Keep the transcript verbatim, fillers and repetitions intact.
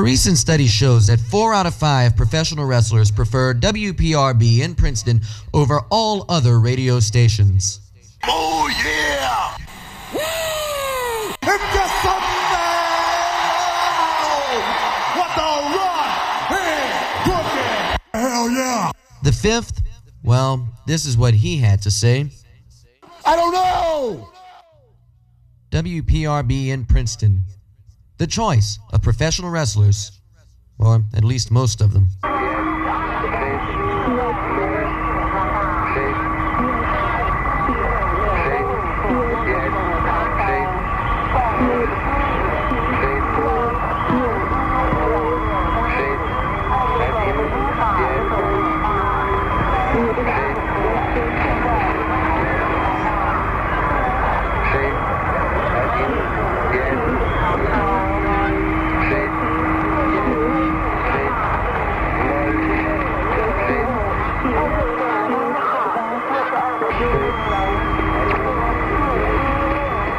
recent study shows that four out of five professional wrestlers prefer W P R B in Princeton over all other radio stations. Oh, yeah! Woo! It's just something! What the rock is cooking! Hell yeah! The fifth, well, this is what he had to say. I don't know! W P R B in Princeton. The choice of professional wrestlers, or at least most of them. Thank you.